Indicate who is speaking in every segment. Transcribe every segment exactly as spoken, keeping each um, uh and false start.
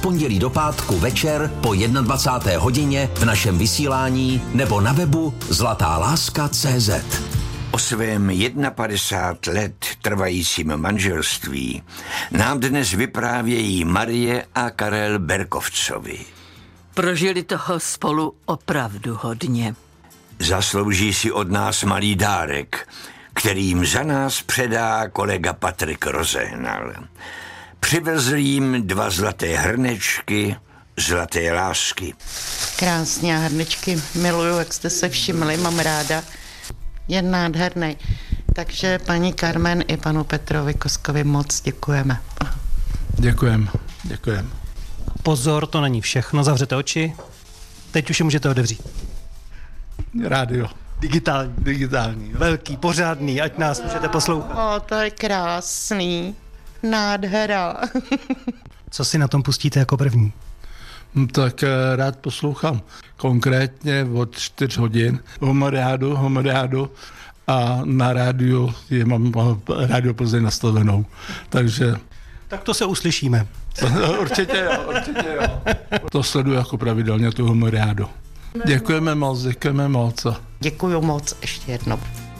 Speaker 1: pondělí do pátku večer po dvacáté jedné hodině v našem vysílání nebo na webu zlatá láska tečka cé zet.
Speaker 2: O svém padesát jedna let trvajícím manželství nám dnes vyprávějí Marie a Karel Berkovcovi.
Speaker 3: Prožili toho spolu opravdu hodně.
Speaker 2: Zaslouží si od nás malý dárek, kterým za nás předá kolega Patrik Rozehnal. Přivezl jim dva zlaté hrnečky, zlaté lásky.
Speaker 4: Krásně, hrnečky miluju, jak jste se všimli, mám ráda. Je nádherný. Takže paní Carmen i panu Petrovi Koskovi moc děkujeme.
Speaker 5: Děkujem, děkujem.
Speaker 6: Pozor, to není všechno, zavřete oči. Teď už je můžete otevřít.
Speaker 5: Rádio.
Speaker 6: Digitální.
Speaker 5: Digitální.
Speaker 6: Velký, pořádný, ať nás můžete poslouchat.
Speaker 4: O, to je krásný. Nádhera.
Speaker 6: Co si na tom pustíte jako první?
Speaker 5: Tak rád poslouchám. Konkrétně od čtyř hodin homoriádu, homoriádu a na rádiu je mám rádio Plzeň nastavenou. Takže...
Speaker 6: Tak to se uslyšíme.
Speaker 5: Určitě jo, určitě jo. To sleduju jako pravidelně tu homoriádu. Děkujeme moc, děkujeme moc.
Speaker 4: Děkuju moc ještě jednou.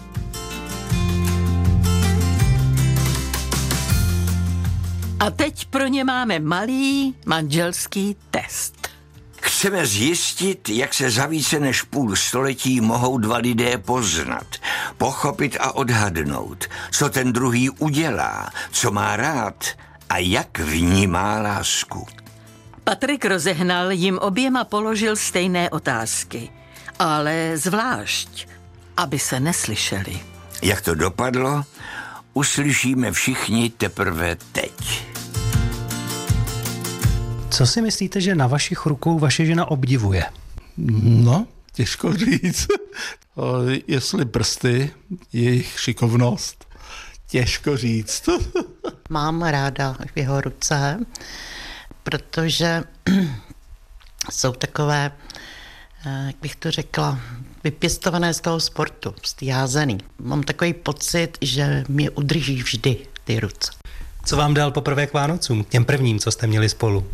Speaker 3: A teď pro ně máme malý manželský test.
Speaker 2: Chceme zjistit, jak se za více než půl století mohou dva lidé poznat, pochopit a odhadnout, co ten druhý udělá, co má rád a jak vnímá lásku.
Speaker 3: Patrik Rozehnal jim oběma položil stejné otázky, ale zvlášť, aby se neslyšeli.
Speaker 2: Jak to dopadlo, uslyšíme všichni teprve teď.
Speaker 6: Co si myslíte, že na vašich rukou vaše žena obdivuje?
Speaker 5: No, těžko říct. Jestli prsty, jejich šikovnost, těžko říct.
Speaker 4: Mám ráda v jeho ruce, protože jsou takové, jak bych to řekla, vypěstované z toho sportu, z té házený. Mám takový pocit, že mě udrží vždy ty ruce.
Speaker 6: Co vám dal poprvé k Vánocům, k těm prvním, co jste měli spolu?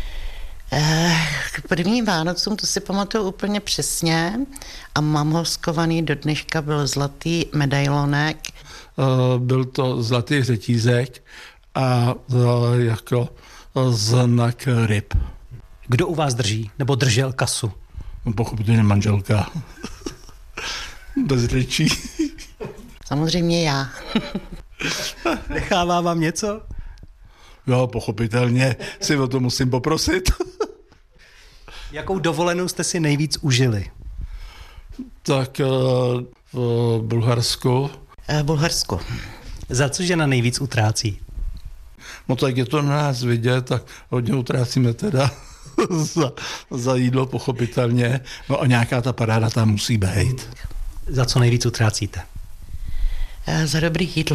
Speaker 4: K prvním Vánocům, to si pamatuju úplně přesně a mám ho skovaný do dneška, byl zlatý medailonek.
Speaker 5: Byl to zlatý řetízek a jako znak ryb.
Speaker 6: Kdo u vás drží, nebo držel kasu?
Speaker 5: No, pochopitelně manželka. Bez řečí.
Speaker 4: Samozřejmě já.
Speaker 6: Nechává vám něco?
Speaker 5: Jo, pochopitelně si o to musím poprosit.
Speaker 6: Jakou dovolenou jste si nejvíc užili?
Speaker 5: Tak v Bulharsku.
Speaker 4: V Bulharsku.
Speaker 6: Za co žena nejvíc utrácí?
Speaker 5: No tak je to na nás vidět, tak hodně utrácíme teda za, za jídlo, pochopitelně. No a nějaká ta paráda tam musí být.
Speaker 6: Za co nejvíc utrácíte?
Speaker 4: Za dobrý jídlo.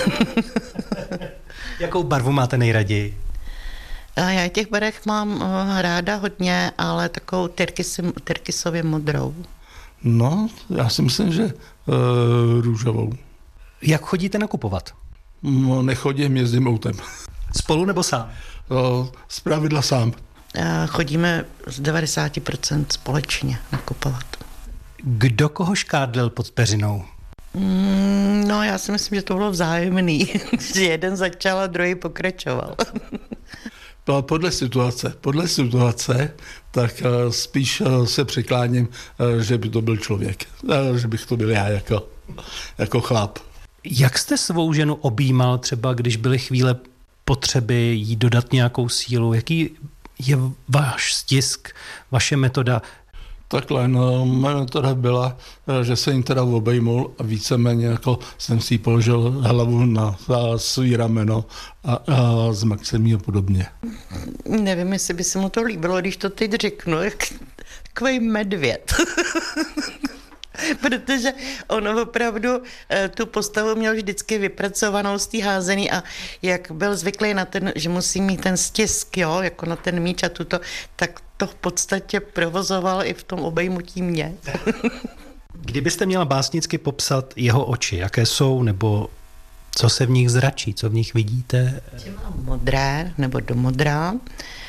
Speaker 6: Jakou barvu máte nejraději?
Speaker 4: Já těch barev mám ráda hodně, ale takovou tyrkysově modrou.
Speaker 5: No, já si myslím, že uh, růžovou.
Speaker 6: Jak chodíte nakupovat?
Speaker 5: No, nechodím, jezdím autem.
Speaker 6: Spolu nebo sám?
Speaker 5: Uh, zpravidla sám.
Speaker 4: Chodíme z devadesát procent společně nakupovat.
Speaker 6: Kdo koho škádlil pod peřinou?
Speaker 4: Mm, no, já si myslím, že to bylo vzájemný. Že jeden začal a druhý pokračoval.
Speaker 5: Podle situace, podle situace, tak spíš se přikláním, že by to byl člověk. Že bych to byl já jako, jako chlap.
Speaker 6: Jak jste svou ženu objímal třeba, když byly chvíle potřeby jí dodat nějakou sílu? Jaký je váš stisk, vaše metoda?
Speaker 5: Takhle, no, moje metoda byla, že jsem jim teda obejmul a víceméně jako jsem si položil hlavu na, na svý rameno a, a zmak jsem jí a podobně.
Speaker 4: Nevím, jestli by se mu to líbilo, když to teď řeknu, jak takový medvěd. Protože on opravdu tu postavu měl vždycky vypracovanou z té házený a jak byl zvyklý na ten, že musí mít ten stisk, jo, jako na ten míč a tuto, tak to v podstatě provozoval i v tom obejmutí mě.
Speaker 6: Kdybyste měla básnicky popsat jeho oči, jaké jsou, nebo co se v nich zračí, co v nich vidíte?
Speaker 4: Modré, nebo do modrá,